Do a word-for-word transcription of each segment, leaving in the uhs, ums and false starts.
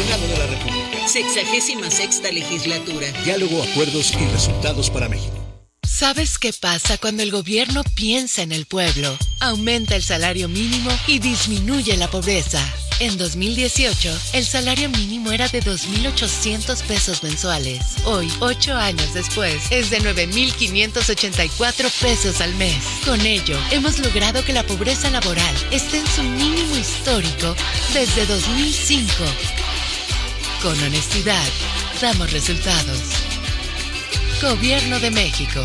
Senado de la República. Sexagésima sexta legislatura. Diálogo, acuerdos y resultados para México. ¿Sabes qué pasa cuando el gobierno piensa en el pueblo? Aumenta el salario mínimo y disminuye la pobreza. En dos mil dieciocho, el salario mínimo era de dos mil ochocientos pesos mensuales. Hoy, ocho años después, es de nueve mil quinientos ochenta y cuatro pesos al mes. Con ello, hemos logrado que la pobreza laboral esté en su mínimo histórico desde dos mil cinco. Con honestidad, damos resultados. Gobierno de México.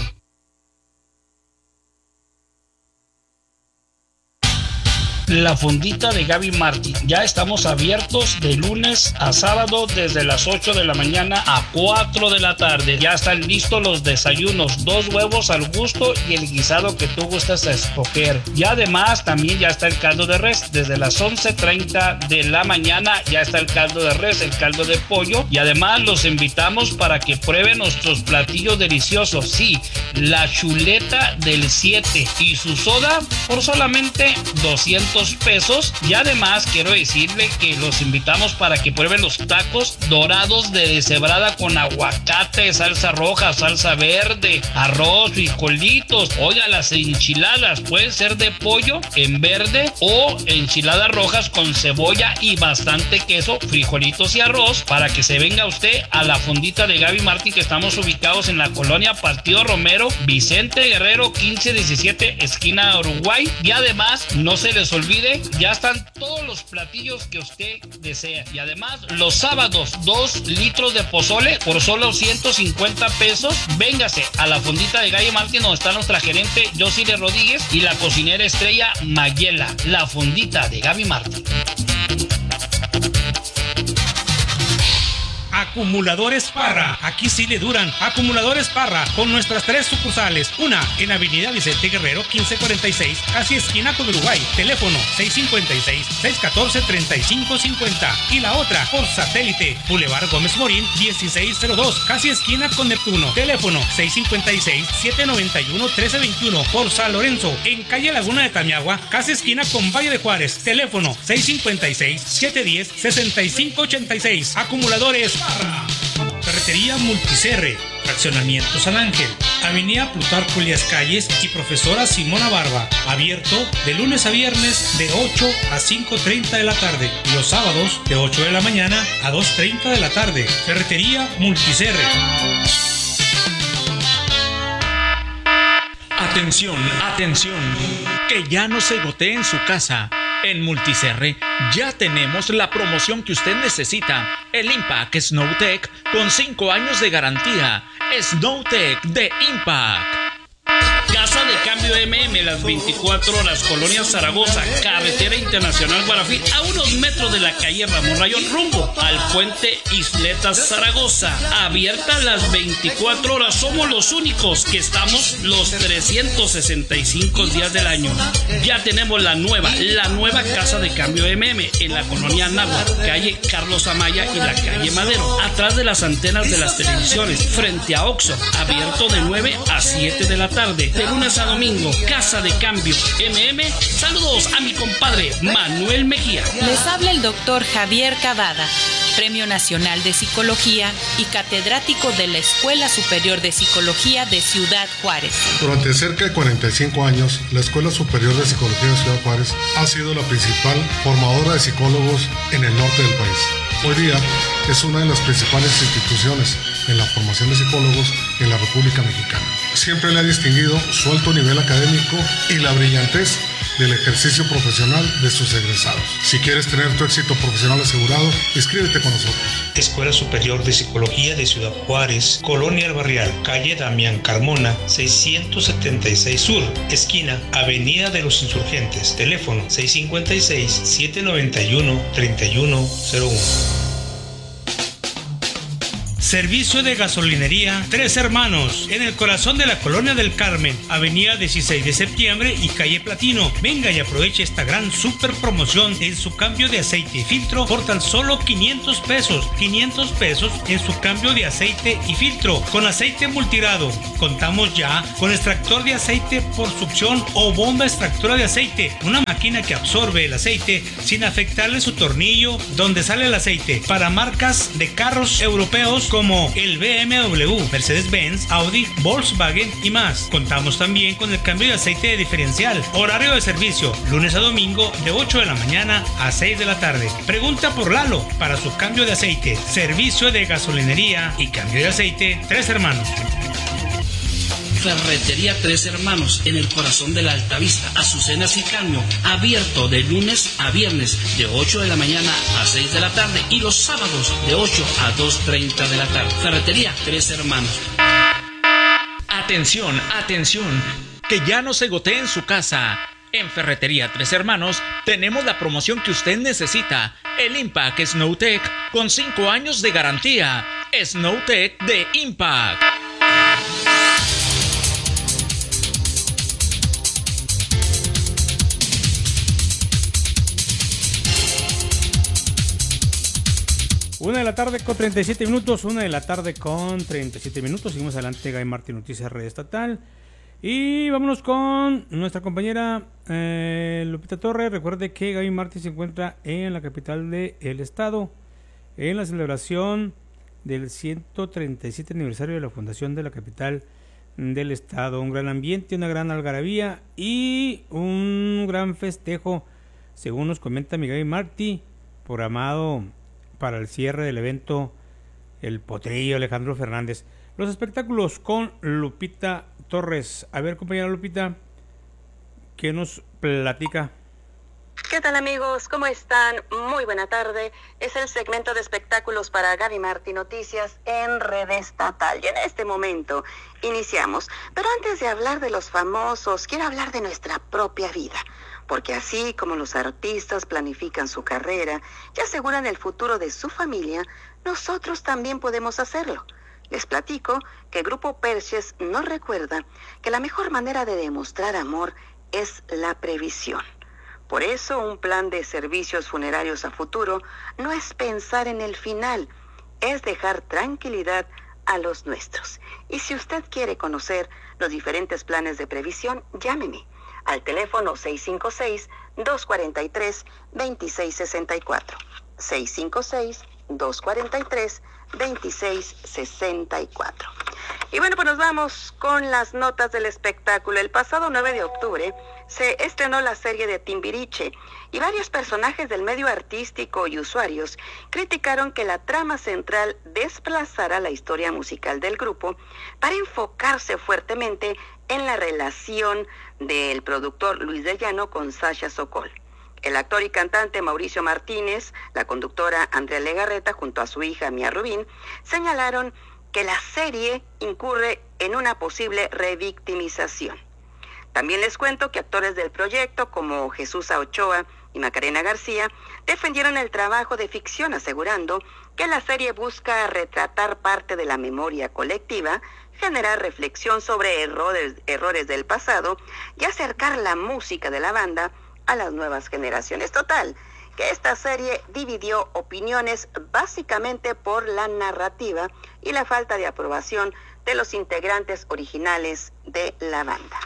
La Fondita de Gaby Martín. Ya estamos abiertos de lunes a sábado desde las ocho de la mañana a cuatro de la tarde. Ya están listos los desayunos, dos huevos al gusto y el guisado que tú gustas a escoger. Y además también ya está el caldo de res. Desde las once treinta de la mañana ya está el caldo de res, el caldo de pollo. Y además los invitamos para que prueben nuestros platillos deliciosos. Sí, la chuleta del siete y su soda por solamente doscientos pesos. Y además quiero decirle que los invitamos para que prueben los tacos dorados de deshebrada con aguacate, salsa roja, salsa verde, arroz, frijolitos. Oiga, las enchiladas pueden ser de pollo en verde o enchiladas rojas con cebolla y bastante queso, frijolitos y arroz, para que se venga usted a la Fondita de Gaby Martín, que estamos ubicados en la colonia Partido Romero, Vicente Guerrero quince diecisiete, esquina Uruguay. Y además no se les olvide, ya están todos los platillos que usted desea. Y además los sábados, dos litros de pozole por solo ciento cincuenta pesos. Véngase a la Fondita de Gaby Martín, donde está nuestra gerente Josile Rodríguez y la cocinera estrella Mayela. La Fondita de Gaby Martín. Acumuladores Parra, aquí sí le duran. Acumuladores Parra, con nuestras tres sucursales. Una en Avenida Vicente Guerrero quince cuarenta y seis, casi esquina con Uruguay. Teléfono seis cinco seis, seis uno cuatro, tres cinco cinco cero. Y la otra por satélite, Boulevard Gómez Morín dieciséis cero dos, casi esquina con Neptuno. Teléfono seis cinco seis, siete nueve uno, uno tres dos uno. Por San Lorenzo, en calle Laguna de Tamiagua, casi esquina con Valle de Juárez. Teléfono seis cinco seis, siete uno cero, seis cinco ocho seis. Acumuladores Parra. Ferretería Multicerre, Fraccionamiento San Ángel, Avenida Plutarco Elías Calles y Profesora Simona Barba. Abierto de lunes a viernes de ocho a cinco treinta de la tarde y los sábados de ocho de la mañana a dos treinta de la tarde. Ferretería Multicerre. Atención, atención, que ya no se gotee en su casa. En Multicerre ya tenemos la promoción que usted necesita, el Impact SnowTech con cinco años de garantía. SnowTech de Impact. Casa de Cambio M M, las veinticuatro horas, Colonia Zaragoza, Carretera Internacional Guarafí, a unos metros de la calle Ramón Rayón, rumbo al puente Isletas Zaragoza. Abierta las veinticuatro horas, somos los únicos que estamos los trescientos sesenta y cinco días del año. Ya tenemos la nueva, la nueva Casa de Cambio M M en la colonia Náhuatl, calle Carlos Amaya y la calle Madero, atrás de las antenas de las televisiones, frente a Oxxo, abierto de nueve a siete de la tarde. De lunes a domingo, Casa de Cambio M M. Saludos a mi compadre Manuel Mejía. Les habla el doctor Javier Cavada, Premio Nacional de Psicología y catedrático de la Escuela Superior de Psicología de Ciudad Juárez. Durante cerca de cuarenta y cinco años, la Escuela Superior de Psicología de Ciudad Juárez ha sido la principal formadora de psicólogos en el norte del país. Hoy día es una de las principales instituciones en la formación de psicólogos en la República Mexicana. Siempre le ha distinguido su alto nivel académico y la brillantez del ejercicio profesional de sus egresados. Si quieres tener tu éxito profesional asegurado, inscríbete con nosotros. Escuela Superior de Psicología de Ciudad Juárez, Colonia El Barrial, calle Damián Carmona, seiscientos setenta y seis Sur, esquina Avenida de los Insurgentes. Teléfono seis cinco seis, siete nueve uno, tres uno cero uno. Servicio de gasolinería Tres Hermanos, en el corazón de la Colonia del Carmen, avenida dieciséis de septiembre y calle Platino. Venga y aproveche esta gran super promoción en su cambio de aceite y filtro por tan solo quinientos pesos. quinientos pesos en su cambio de aceite y filtro con aceite multirado. Contamos ya con extractor de aceite por succión o bomba extractora de aceite, una máquina que absorbe el aceite sin afectarle su tornillo donde sale el aceite, para marcas de carros europeos como el B M W, Mercedes-Benz, Audi, Volkswagen y más. Contamos también con el cambio de aceite de diferencial. Horario de servicio, lunes a domingo de ocho de la mañana a seis de la tarde. Pregunta por Lalo para su cambio de aceite. Servicio de gasolinería y cambio de aceite Tres Hermanos. Ferretería Tres Hermanos, en el corazón de la Altavista, Azucenas y Caño, abierto de lunes a viernes de ocho de la mañana a seis de la tarde y los sábados de ocho a dos treinta de la tarde. Ferretería Tres Hermanos. Atención, atención, que ya no se gotee en su casa. En Ferretería Tres Hermanos tenemos la promoción que usted necesita, el Impact Snowtech con cinco años de garantía. Snowtech de Impact. Una de la tarde con treinta y siete minutos, una de la tarde con treinta y siete minutos. Seguimos adelante, Gaby Martín, Noticias Red Estatal. Y vámonos con nuestra compañera eh, Lupita Torres. Recuerde que Gaby Martín se encuentra en la capital del estado, en la celebración del ciento treinta y siete aniversario de la fundación de la capital del estado. Un gran ambiente, una gran algarabía y un gran festejo, según nos comenta mi Gaby Martín, programado para el cierre del evento El Potrillo Alejandro Fernández. Los espectáculos con Lupita Torres. A ver, compañera Lupita, ¿qué nos platica? ¿Qué tal, amigos? ¿Cómo están? Muy buena tarde. Es el segmento de espectáculos para Gaby Martín Noticias en Red Estatal. Y en este momento iniciamos. Pero antes de hablar de los famosos, quiero hablar de nuestra propia vida. Porque así como los artistas planifican su carrera y aseguran el futuro de su familia, nosotros también podemos hacerlo. Les platico que el Grupo Perches nos recuerda que la mejor manera de demostrar amor es la previsión. Por eso, un plan de servicios funerarios a futuro no es pensar en el final, es dejar tranquilidad a los nuestros. Y si usted quiere conocer los diferentes planes de previsión, llámeme al teléfono seis cinco seis, dos cuatro tres, dos seis seis cuatro. seis cinco seis, dos cuatro tres, dos seis seis cuatro. Y bueno, pues nos vamos con las notas del espectáculo. El pasado nueve de octubre se estrenó la serie de Timbiriche y varios personajes del medio artístico y usuarios criticaron que la trama central desplazara la historia musical del grupo para enfocarse fuertemente en la relación del productor Luis de Llano con Sasha Sokol. El actor y cantante Mauricio Martínez, la conductora Andrea Legarreta junto a su hija Mía Rubín, señalaron que la serie incurre en una posible revictimización. También les cuento que actores del proyecto como Jesús Ochoa y Macarena García defendieron el trabajo de ficción, asegurando que la serie busca retratar parte de la memoria colectiva, generar reflexión sobre errores, errores del pasado y acercar la música de la banda a las nuevas generaciones. Total, que esta serie dividió opiniones básicamente por la narrativa y la falta de aprobación de los integrantes originales de la banda.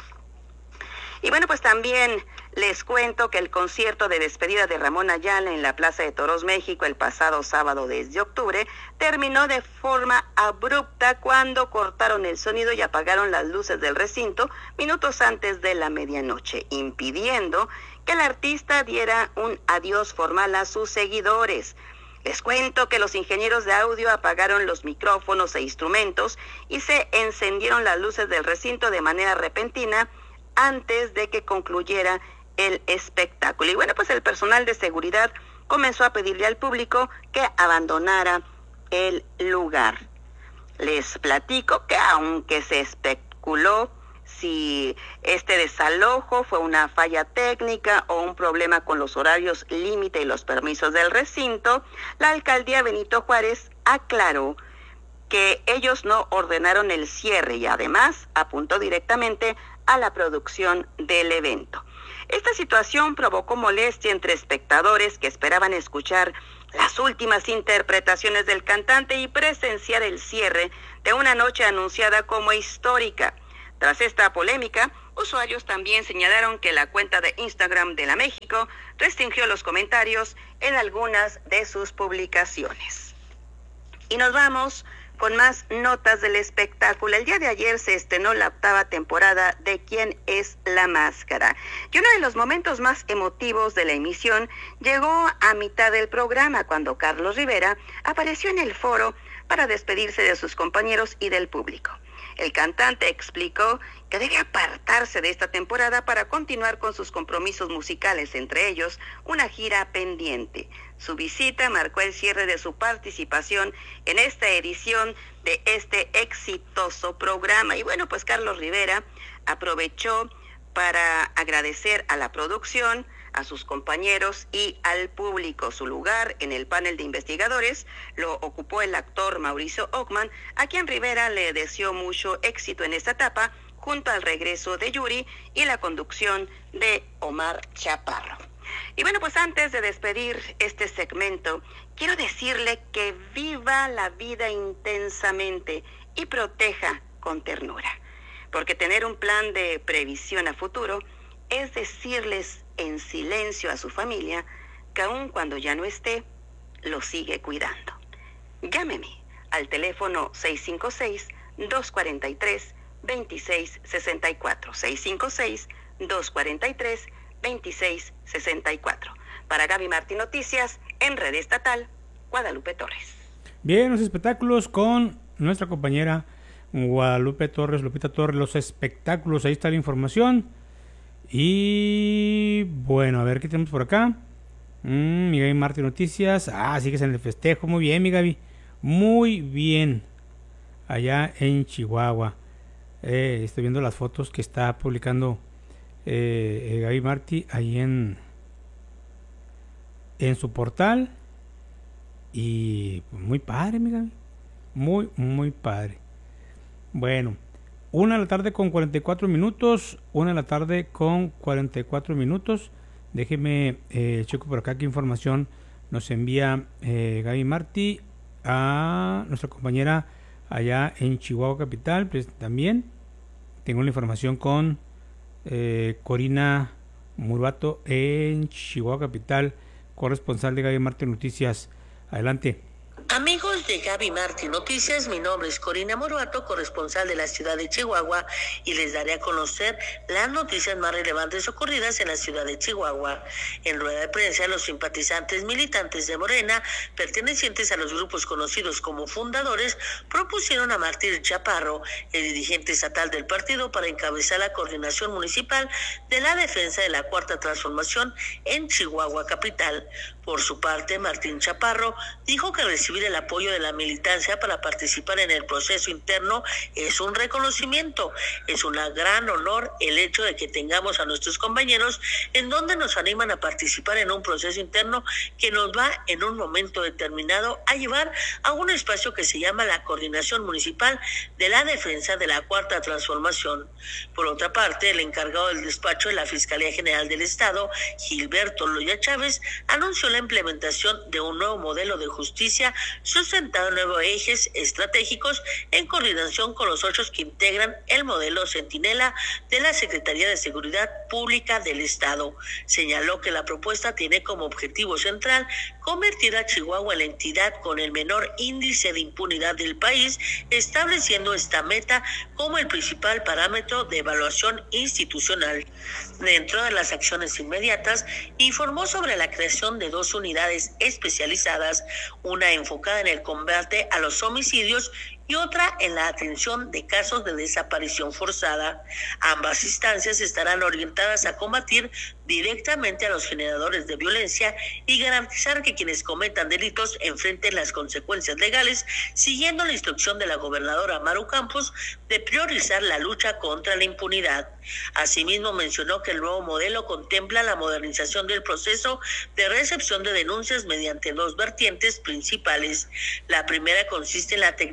Y bueno, pues también les cuento que el concierto de despedida de Ramón Ayala en la Plaza de Toros, México, el pasado sábado diez de octubre, terminó de forma abrupta cuando cortaron el sonido y apagaron las luces del recinto minutos antes de la medianoche, impidiendo que el artista diera un adiós formal a sus seguidores. Les cuento que los ingenieros de audio apagaron los micrófonos e instrumentos y se encendieron las luces del recinto de manera repentina antes de que concluyera el espectáculo. Y bueno, pues el personal de seguridad comenzó a pedirle al público que abandonara el lugar. Les platico que aunque se especuló si este desalojo fue una falla técnica o un problema con los horarios límite y los permisos del recinto, la alcaldía Benito Juárez aclaró que ellos no ordenaron el cierre y además apuntó directamente a la producción del evento. Esta situación provocó molestia entre espectadores que esperaban escuchar las últimas interpretaciones del cantante y presenciar el cierre de una noche anunciada como histórica. Tras esta polémica, usuarios también señalaron que la cuenta de Instagram de la México restringió los comentarios en algunas de sus publicaciones. Y nos vamos con más notas del espectáculo. El día de ayer se estrenó la octava temporada de ¿Quién es la máscara? Y uno de los momentos más emotivos de la emisión llegó a mitad del programa, cuando Carlos Rivera apareció en el foro para despedirse de sus compañeros y del público. El cantante explicó que debe apartarse de esta temporada para continuar con sus compromisos musicales, entre ellos una gira pendiente. Su visita marcó el cierre de su participación en esta edición de este exitoso programa. Y bueno, pues Carlos Rivera aprovechó para agradecer a la producción, a sus compañeros y al público. Su lugar en el panel de investigadores lo ocupó el actor Mauricio Ockman, a quien Rivera le deseó mucho éxito en esta etapa, junto al regreso de Yuri y la conducción de Omar Chaparro. Y bueno, pues antes de despedir este segmento, quiero decirle que viva la vida intensamente y proteja con ternura, porque tener un plan de previsión a futuro es decirles en silencio a su familia que aun cuando ya no esté, lo sigue cuidando. Llámeme al teléfono seis cinco seis, dos cuatro tres, dos seis seis cuatro, seis cinco seis, dos cuatro tres, dos seis seis cuatro. Para Gaby Martín Noticias, en Red Estatal, Guadalupe Torres. Bien, los espectáculos con nuestra compañera Guadalupe Torres, Lupita Torres, los espectáculos, ahí está la información. Y bueno, a ver qué tenemos por acá. Mm, mi Gaby Martín Noticias. Ah, sigues en el festejo. Muy bien, mi Gaby. Muy bien. Allá en Chihuahua. Eh, estoy viendo las fotos que está publicando eh, eh, Gaby Martí ahí en, en su portal. Y muy padre, mi Gaby. Muy, muy padre. Bueno. Una de la tarde con cuarenta y cuatro minutos. Una de la tarde con cuarenta y cuatro minutos. Déjeme, eh, checo por acá qué información nos envía eh, Gaby Martí a nuestra compañera allá en Chihuahua Capital. Pues también tengo la información con eh, Corina Murbato en Chihuahua Capital, corresponsal de Gaby Martí Noticias. Adelante. Amigos de Gaby Martí Noticias, mi nombre es Corina Murbato, corresponsal de la ciudad de Chihuahua, y les daré a conocer las noticias más relevantes ocurridas en la ciudad de Chihuahua. En rueda de prensa, los simpatizantes militantes de Morena, pertenecientes a los grupos conocidos como fundadores, propusieron a Martín Chaparro, el dirigente estatal del partido, para encabezar la coordinación municipal de la defensa de la Cuarta Transformación en Chihuahua Capital. Por su parte, Martín Chaparro dijo que recibir el apoyo de la militancia para participar en el proceso interno es un reconocimiento. Es un gran honor el hecho de que tengamos a nuestros compañeros en donde nos animan a participar en un proceso interno que nos va en un momento determinado a llevar a un espacio que se llama la Coordinación Municipal de la Defensa de la Cuarta Transformación. Por otra parte, el encargado del despacho de la Fiscalía General del Estado, Gilberto Loya Chávez, anunció la implementación de un nuevo modelo de justicia sustentado en nuevos ejes estratégicos en coordinación con los ocho que integran el modelo Centinela de la Secretaría de Seguridad Pública del Estado. Señaló que la propuesta tiene como objetivo central convertir a Chihuahua en la entidad con el menor índice de impunidad del país, estableciendo esta meta como el principal parámetro de evaluación institucional. Dentro de las acciones inmediatas, informó sobre la creación de dos unidades especializadas, una enfocada en el combate a los homicidios y otra en la atención de casos de desaparición forzada. Ambas instancias estarán orientadas a combatir directamente a los generadores de violencia y garantizar que quienes cometan delitos enfrenten las consecuencias legales, siguiendo la instrucción de la gobernadora Maru Campos de priorizar la lucha contra la impunidad. Asimismo, mencionó que el nuevo modelo contempla la modernización del proceso de recepción de denuncias mediante dos vertientes principales. La primera consiste en la tecnificación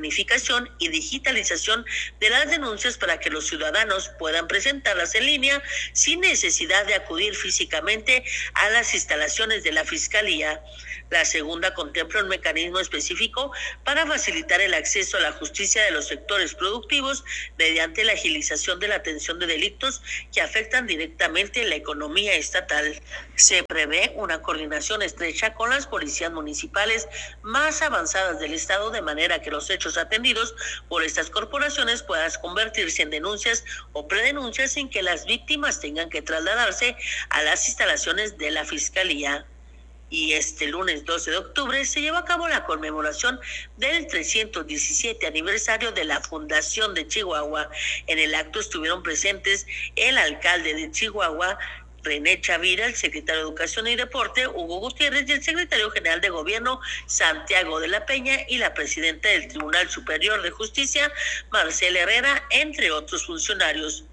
impresión y digitalización de las denuncias para que los ciudadanos puedan presentarlas en línea sin necesidad de acudir físicamente a las instalaciones de la Fiscalía. La segunda contempla un mecanismo específico para facilitar el acceso a la justicia de los sectores productivos mediante la agilización de la atención de delitos que afectan directamente la economía estatal. Se prevé una coordinación estrecha con las policías municipales más avanzadas del Estado, de manera que los hechos atendidos por estas corporaciones puedan convertirse en denuncias o predenuncias sin que las víctimas tengan que trasladarse a las instalaciones de la Fiscalía. Y este lunes doce de octubre se llevó a cabo la conmemoración del trescientos diecisiete aniversario de la Fundación de Chihuahua. En el acto estuvieron presentes el alcalde de Chihuahua, René Chavira, el secretario de Educación y Deporte, Hugo Gutiérrez, y el secretario general de Gobierno, Santiago de la Peña, y la presidenta del Tribunal Superior de Justicia, Marcela Herrera, entre otros funcionarios.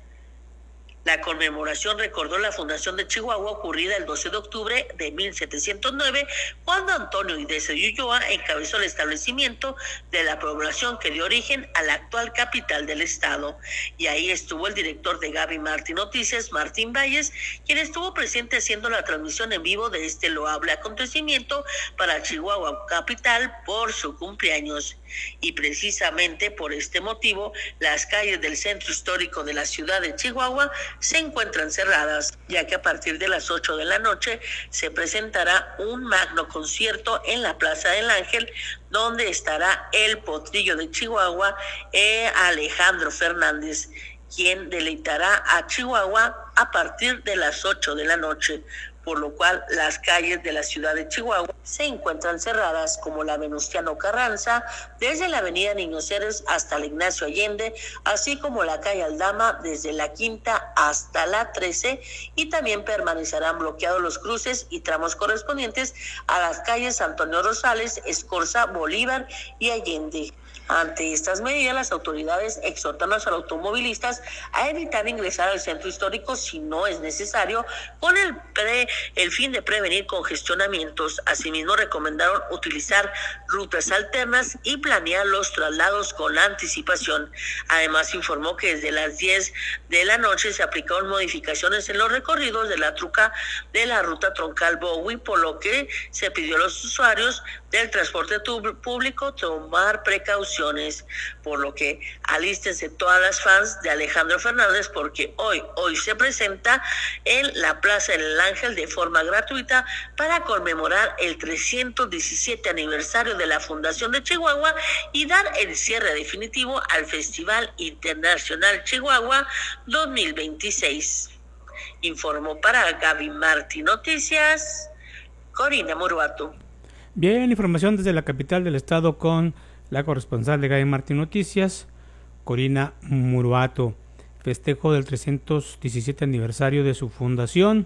La conmemoración recordó la fundación de Chihuahua ocurrida el doce de octubre de mil setecientos nueve, cuando Antonio Idesa y Ulloa encabezó el establecimiento de la población que dio origen a la actual capital del estado. Y ahí estuvo el director de Gaby Martín Noticias, Martín Valles, quien estuvo presente haciendo la transmisión en vivo de este loable acontecimiento para Chihuahua capital por su cumpleaños. Y precisamente por este motivo, las calles del centro histórico de la ciudad de Chihuahua se encuentran cerradas, ya que a partir de las ocho de la noche se presentará un magno concierto en la Plaza del Ángel, donde estará el potrillo de Chihuahua, eh, Alejandro Fernández, quien deleitará a Chihuahua a partir de las ocho de la noche, por lo cual las calles de la ciudad de Chihuahua se encuentran cerradas, como la Venustiano Carranza, desde la avenida Niños Héroes hasta la Ignacio Allende, así como la calle Aldama desde la Quinta hasta la trece, y también permanecerán bloqueados los cruces y tramos correspondientes a las calles Antonio Rosales, Escorza, Bolívar y Allende. Ante estas medidas, las autoridades exhortan a los automovilistas a evitar ingresar al centro histórico si no es necesario, con el, pre, el fin de prevenir congestionamientos. Asimismo, recomendaron utilizar rutas alternas y planear los traslados con anticipación. Además, informó que desde las diez de la noche se aplicaron modificaciones en los recorridos de la truca de la ruta troncal Bowie, por lo que se pidió a los usuarios del transporte público tomar precauciones, por lo que alístense todas las fans de Alejandro Fernández, porque hoy, hoy se presenta en la Plaza del Ángel de forma gratuita para conmemorar el trescientos diecisiete aniversario de la Fundación de Chihuahua y dar el cierre definitivo al Festival Internacional Chihuahua dos mil veintiséis. Informó para Gaby Martín Noticias, Corina Muruato. Bien, información desde la capital del estado con la corresponsal de Gaby Martín Noticias, Corina Muruato. Festejo del trescientos diecisiete aniversario de su fundación.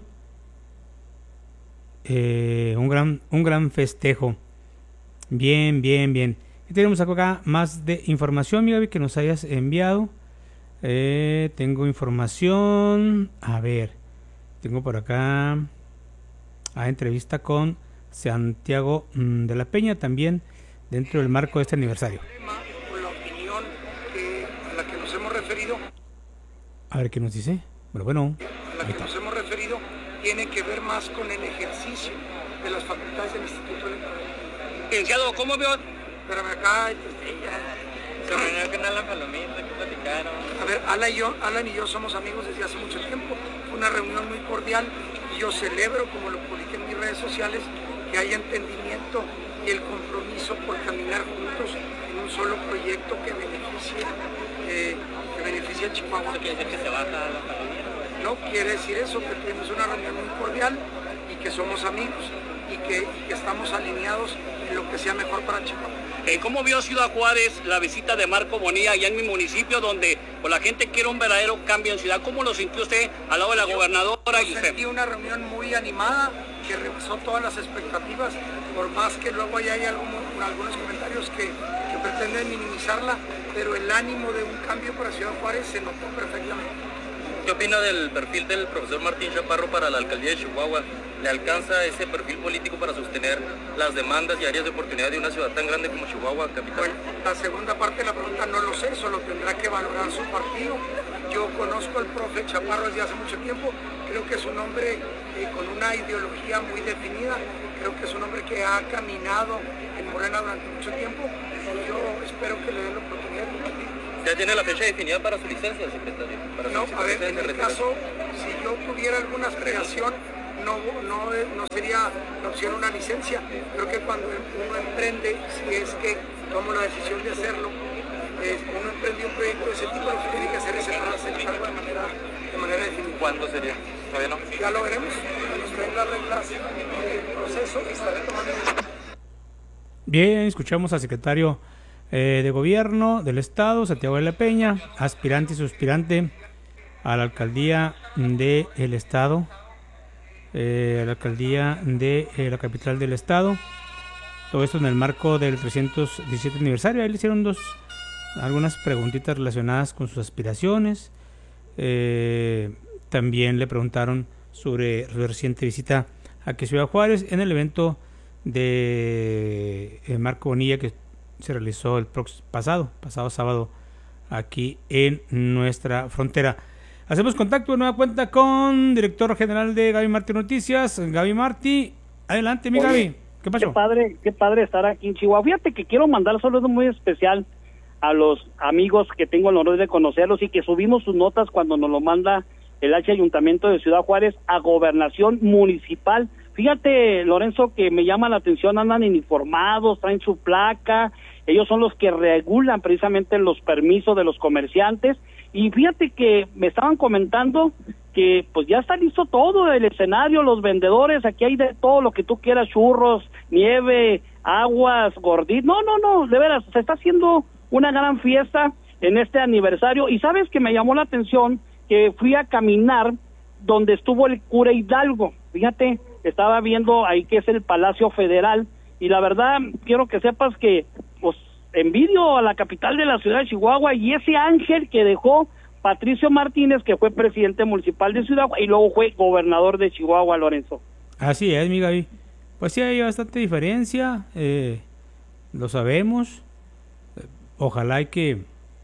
Eh, un gran, un gran festejo. Bien, bien, bien. Y tenemos acá más de información, mi Gaby, que nos hayas enviado. Eh, tengo información. A ver, tengo por acá a entrevista con Santiago de la Peña, también dentro del marco de este aniversario. Con la opinión que, a la que nos hemos referido. A ver qué nos dice. Bueno, bueno. A la que nos hemos referido tiene que ver más con el ejercicio de las facultades del Instituto Electoral. Licenciado, ¿cómo vio? Espérame acá, ya. Se reunió con Alan Palomita, que platicaron. A ver, Alan y yo, Alan y yo somos amigos desde hace mucho tiempo. Fue una reunión muy cordial y yo celebro, como lo publiqué en mis redes sociales, que haya entendimiento y el compromiso por caminar juntos en un solo proyecto que beneficie, eh, que beneficie a Chihuahua. ¿Eso quiere decir que se baja la palomita? No quiere decir eso, que tuvimos una reunión muy cordial y que somos amigos y que, y que estamos alineados en lo que sea mejor para Chihuahua. Eh, ¿Cómo vio Ciudad Juárez la visita de Marco Bonilla allá en mi municipio, donde pues, la gente quiere un verdadero cambio en ciudad? ¿Cómo lo sintió usted al lado de la yo, gobernadora? Yo sentí una reunión muy animada, que rebasó todas las expectativas, por más que luego hay, hay algún, algunos comentarios que, que pretenden minimizarla, pero el ánimo de un cambio para Ciudad Juárez se notó perfectamente. ¿Qué opina del perfil del profesor Martín Chaparro para la alcaldía de Chihuahua? ¿Le alcanza ese perfil político para sostener las demandas y áreas de oportunidad de una ciudad tan grande como Chihuahua, capital? Bueno, la segunda parte de la pregunta no lo sé, eso lo tendrá que valorar su partido. Yo conozco al profe Chaparro desde hace mucho tiempo, creo que es un hombre eh, con una ideología muy definida, creo que es un hombre que ha caminado en Morena durante mucho tiempo y yo espero que le den la oportunidad de compartir. ¿Ya tiene la fecha definida para su licencia, secretario? Para No, a ver, en de el caso, si yo tuviera alguna aspiración, no, no, no sería la opción una licencia. Creo que cuando uno emprende, si es que tomo la decisión de hacerlo, eh, uno emprende un proyecto de ese tipo, lo que tiene que hacer es separarse del cargo de manera, de manera definitiva. ¿Cuándo sería? ¿Todavía no? Ya lo veremos. Cuando nos den las reglas del proceso, estaré tomando. Bien, escuchamos al secretario eh, de Gobierno del Estado, Santiago de la Peña, aspirante y suspirante a la alcaldía del Estado, eh, a la alcaldía de eh, la capital del Estado. Todo esto en el marco del trescientos diecisiete aniversario. Ahí le hicieron dos, algunas preguntitas relacionadas con sus aspiraciones. Eh, también le preguntaron sobre su reciente visita aquí a Ciudad Juárez en el evento de eh, Marco Bonilla que se realizó el prox- pasado, pasado sábado aquí en nuestra frontera. Hacemos contacto de nueva cuenta con director general de Gaby Martí Noticias, Gaby Martí. Adelante, mi Oye, Gaby. ¿Qué pasó? Qué padre, qué padre estar aquí en Chihuahua. Fíjate que quiero mandar un saludo muy especial a los amigos que tengo el honor de conocerlos y que subimos sus notas cuando nos lo manda el H Ayuntamiento de Ciudad Juárez a Gobernación Municipal. Fíjate, Lorenzo, que me llama la atención, andan uniformados, traen su placa, ellos son los que regulan precisamente los permisos de los comerciantes, y fíjate que me estaban comentando que pues ya está listo todo, el escenario, los vendedores, aquí hay de todo lo que tú quieras, churros, nieve, aguas, gorditos, no, no, no, de veras, se está haciendo una gran fiesta en este aniversario, y sabes que me llamó la atención que fui a caminar donde estuvo el cura Hidalgo, fíjate, estaba viendo ahí que es el Palacio Federal, y la verdad quiero que sepas que pues envidio a la capital de la ciudad de Chihuahua y ese ángel que dejó Patricio Martínez, que fue presidente municipal de Ciudad y luego fue gobernador de Chihuahua, Lorenzo. Así es, mi Gaby. Pues sí, hay bastante diferencia, eh, lo sabemos. Ojalá y que,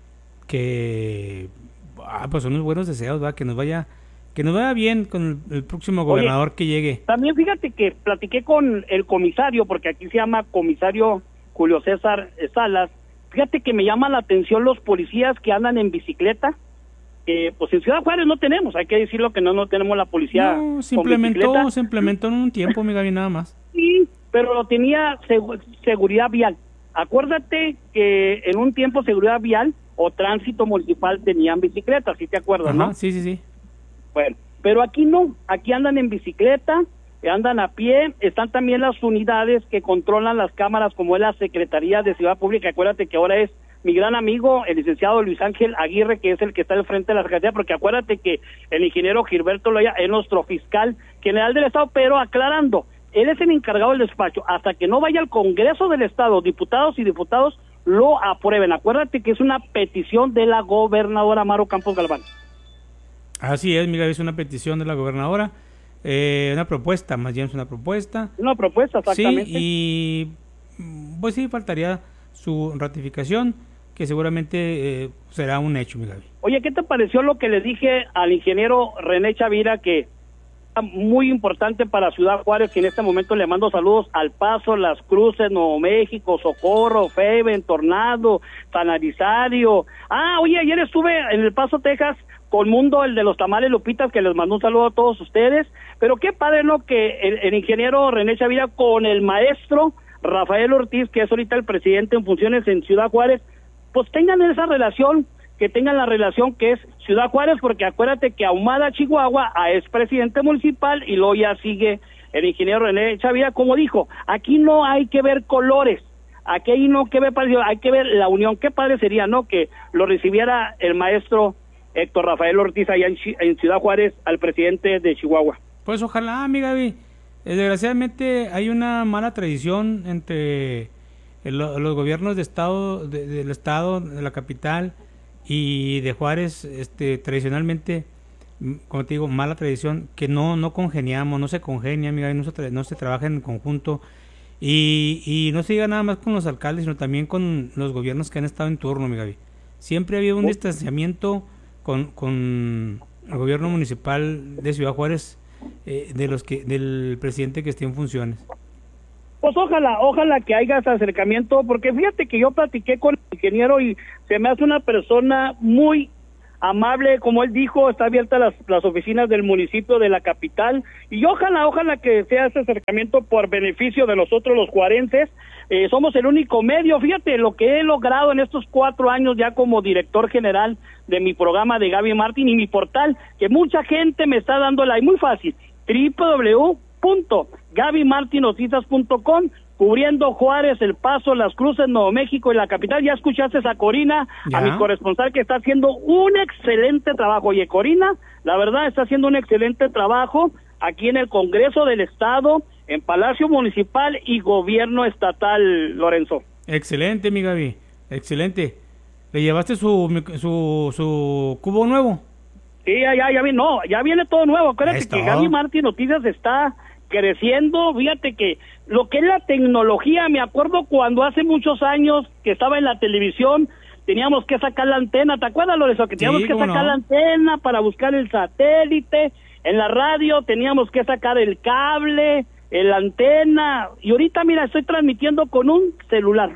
que ah, pues son unos buenos deseos, ¿verdad? Que nos vaya, que nos vaya bien con el, el próximo gobernador Oye, que llegue. También fíjate que platiqué con el comisario, porque aquí se llama comisario Julio César Salas. Fíjate que me llama la atención los policías que andan en bicicleta. Eh, pues en Ciudad Juárez no tenemos, hay que decirlo que no no tenemos la policía. No, se implementó, se implementó en un tiempo, mi Gaby, nada más. Sí, pero lo tenía seg- seguridad vial. Acuérdate que en un tiempo seguridad vial o tránsito municipal tenían bicicletas, ¿sí te acuerdas? Ajá, ¿no? Sí, sí, sí. Bueno, pero aquí no, aquí andan en bicicleta, andan a pie, están también las unidades que controlan las cámaras como es la Secretaría de Ciudad Pública. Acuérdate que ahora es mi gran amigo, el licenciado Luis Ángel Aguirre, que es el que está al frente de la Secretaría, porque acuérdate que el ingeniero Gilberto Loya es nuestro fiscal general del Estado, pero aclarando, él es el encargado del despacho, hasta que no vaya al Congreso del Estado, diputados y diputados lo aprueben. Acuérdate que es una petición de la gobernadora Maru Campos Galván. Así es, mi Gaby, es una petición de la gobernadora, eh, una propuesta, más bien es una propuesta. Una propuesta, exactamente. Sí, y pues sí, faltaría su ratificación, que seguramente eh, será un hecho, mi Gaby. Oye, ¿qué te pareció lo que le dije al ingeniero René Chavira, que muy importante para Ciudad Juárez, que en este momento le mando saludos al Paso, Las Cruces, Nuevo México, Socorro, Feben, Tornado, San Arisario? Ah, oye, ayer estuve en El Paso, Texas, con Mundo, el de los tamales Lupitas, que les mando un saludo a todos ustedes. Pero qué padre, ¿no?, que el, el ingeniero René Chavira con el maestro Rafael Ortiz, que es ahorita el presidente en funciones en Ciudad Juárez, pues tengan esa relación, que tengan la relación que es Ciudad Juárez, porque acuérdate que Ahumada, Chihuahua, es presidente municipal, y luego ya sigue el ingeniero René Chavira, como dijo, aquí no hay que ver colores, aquí no hay que ver, hay que ver la unión. Qué padre sería, ¿no?, que lo recibiera el maestro Héctor Rafael Ortiz allá en, en Ciudad Juárez al presidente de Chihuahua. Pues ojalá, mi Gaby. Eh, desgraciadamente hay una mala tradición entre el, los gobiernos de estado, de, del estado, de la capital y de Juárez, este, tradicionalmente como te digo, mala tradición, que no, no congeniamos, no se congenia, amiga, no se, tra- no se trabaja en conjunto. Y, y no se diga nada más con los alcaldes, sino también con los gobiernos que han estado en turno, mi Gaby. Siempre ha habido un distanciamiento con, con el gobierno municipal de Ciudad Juárez, eh, de los que del presidente que esté en funciones. Pues ojalá, ojalá que haya ese acercamiento, porque fíjate que yo platiqué con el ingeniero y se me hace una persona muy amable, como él dijo, está abierta las, las oficinas del municipio de la capital, y ojalá, ojalá que sea ese acercamiento por beneficio de nosotros los juarenses. Eh, somos el único medio, fíjate, lo que he logrado en estos cuatro años ya como director general de mi programa de Gaby Martín y mi portal, que mucha gente me está dando la, y muy fácil, doble u doble u doble u punto gaby martin noticias punto com, cubriendo Juárez, El Paso, Las Cruces, Nuevo México y la capital. Ya escuchaste a Corina, ¿Ya? a mi corresponsal, que está haciendo un excelente trabajo. Oye, Corina, la verdad, está haciendo un excelente trabajo aquí en el Congreso del Estado, en Palacio Municipal y Gobierno Estatal, Lorenzo. Excelente, mi Gaby, excelente. ¿Le llevaste su, su, su cubo nuevo? Sí, ya, ya, ya viene, no, ya viene todo nuevo. Acuérdate Esto. que Gaby Martín Noticias está creciendo. Fíjate que lo que es la tecnología, me acuerdo cuando hace muchos años que estaba en la televisión, teníamos que sacar la antena, ¿te acuerdas, Lorenzo? Que teníamos sí, que sacar no? la antena para buscar el satélite, en la radio teníamos que sacar el cable, la antena, y ahorita mira, estoy transmitiendo con un celular.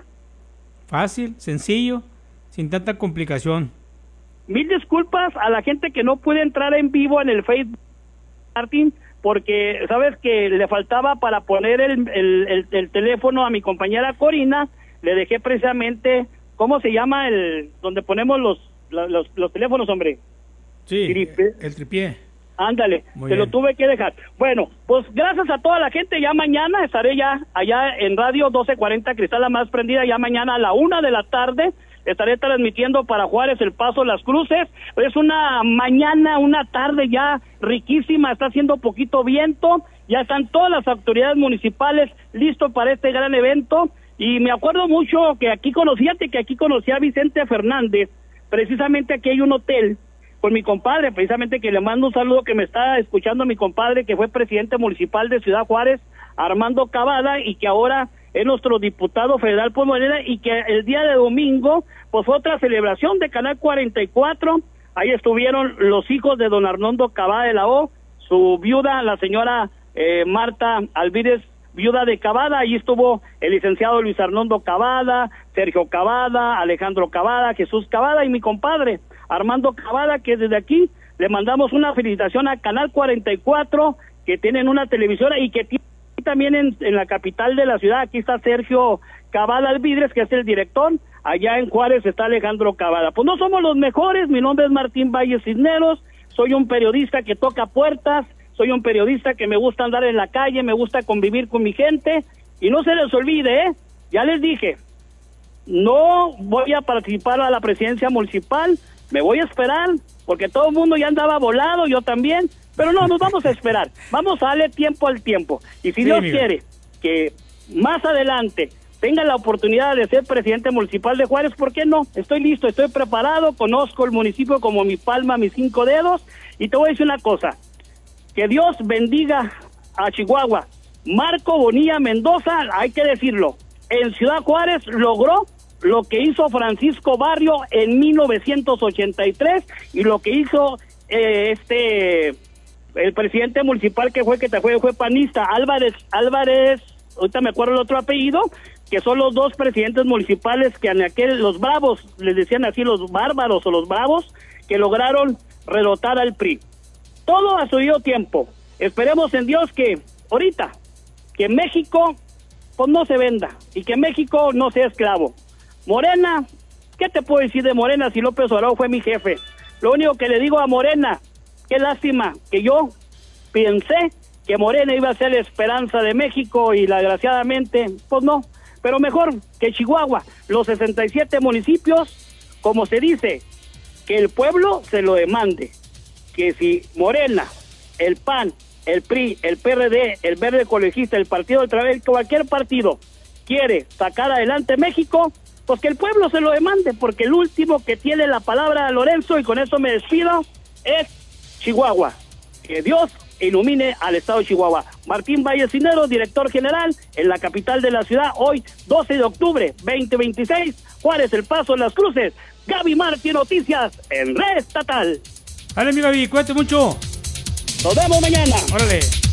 Fácil, sencillo, sin tanta complicación. Mil disculpas a la gente que no puede entrar en vivo en el Facebook, Martín, porque sabes que le faltaba para poner el, el, el, el teléfono a mi compañera Corina. Le dejé precisamente, ¿cómo se llama el donde ponemos los los, los teléfonos, hombre? Sí, Tripe. el tripié. Ándale, te lo tuve que dejar. Bueno, pues gracias a toda la gente. Ya mañana estaré ya allá en Radio doce cuarenta Cristal La Más Prendida. Ya mañana a la una de la tarde estaré transmitiendo para Juárez, El Paso, Las Cruces. Es una mañana, una tarde ya riquísima, está haciendo poquito viento, ya están todas las autoridades municipales listos para este gran evento, y me acuerdo mucho que aquí conocí, que aquí conocí a Vicente Fernández, precisamente aquí hay un hotel, con mi compadre, precisamente que le mando un saludo, que me está escuchando mi compadre, que fue presidente municipal de Ciudad Juárez, Armando Cavada, y que ahora es nuestro diputado federal por Morena, y que el día de domingo pues fue otra celebración de Canal cuarenta y cuatro. Ahí estuvieron los hijos de don Arnoldo Cavada de la O, su viuda, la señora eh, Marta Alvírez, viuda de Cavada. Ahí estuvo el licenciado Luis Arnoldo Cavada, Sergio Cavada, Alejandro Cavada, Jesús Cavada y mi compadre Armando Cavada, que desde aquí le mandamos una felicitación a Canal cuarenta y cuatro, que tienen una televisora y que tiene también en, en la capital de la ciudad. Aquí está Sergio Cavada Alvidres, que es el director. Allá en Juárez está Alejandro Cavada. Pues no somos los mejores. Mi nombre es Martín Valle Cisneros, soy un periodista que toca puertas, soy un periodista que me gusta andar en la calle, me gusta convivir con mi gente, y no se les olvide, ¿eh? Ya les dije, no voy a participar a la presidencia municipal, me voy a esperar, porque todo el mundo ya andaba volado, yo también, pero no, nos vamos a esperar, vamos a darle tiempo al tiempo, y si sí, Dios amigo. quiere que más adelante tenga la oportunidad de ser presidente municipal de Juárez, ¿por qué no? Estoy listo, estoy preparado, conozco el municipio como mi palma, mis cinco dedos, y te voy a decir una cosa, que Dios bendiga a Chihuahua. Marco Bonilla Mendoza, hay que decirlo, en Ciudad Juárez logró lo que hizo Francisco Barrio en mil novecientos ochenta y tres, y lo que hizo eh, este el presidente municipal que fue que te fue fue panista Álvarez Álvarez, ahorita me acuerdo el otro apellido, que son los dos presidentes municipales que en aquel, los bravos, les decían así, los bárbaros o los bravos, que lograron derrotar al P R I. Todo a su debido tiempo. Esperemos en Dios que ahorita, que México pues no se venda, y que México no sea esclavo. Morena, ¿qué te puedo decir de Morena si López Obrador fue mi jefe? Lo único que le digo a Morena, qué lástima que yo pensé que Morena iba a ser la esperanza de México, y desgraciadamente, pues no. Pero mejor que Chihuahua, los sesenta y siete municipios, como se dice, que el pueblo se lo demande. Que si Morena, el P A N, el P R I, el P R D, el Verde Ecologista, el Partido del Trabajo, cualquier partido quiere sacar adelante México, pues que el pueblo se lo demande, porque el último que tiene la palabra, Lorenzo, y con eso me despido, es Chihuahua. Que Dios ilumine al estado de Chihuahua. Martín Valle Cisneros, director general en la capital de la ciudad, hoy doce de octubre veinte veintiséis, Juárez, El Paso, Las Cruces. Gaby Martín, Noticias en Red Estatal. Dale, mi Gaby, cuídate mucho. Nos vemos mañana. Órale.